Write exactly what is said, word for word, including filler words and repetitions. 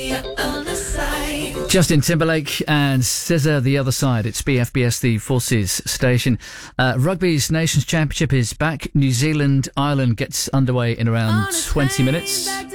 Justin Timberlake and S Z A, The Other Side. It's B F B S, the Forces station. Uh, Rugby's Nations Championship is back. New Zealand, Ireland gets underway in around twenty minutes.